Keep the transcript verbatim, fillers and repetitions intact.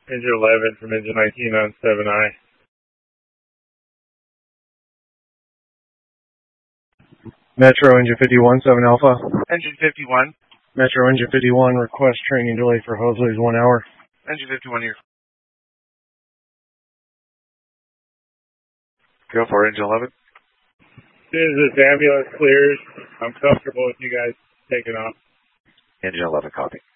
Engine eleven from engine nineteen on seven I. Metro engine fifty-one, seven Alpha. Engine fifty-one. Metro engine fifty-one, request training delay for Hosley's one hour. Engine fifty-one here. Go for engine eleven. As soon as this ambulance clears, I'm comfortable with you guys taking off. Engine eleven, copy.